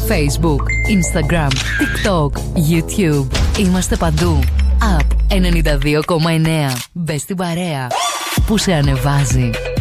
Facebook, Instagram, TikTok, YouTube. Είμαστε παντού. App 92,9. Μπες στην παρέα που σε ανεβάζει.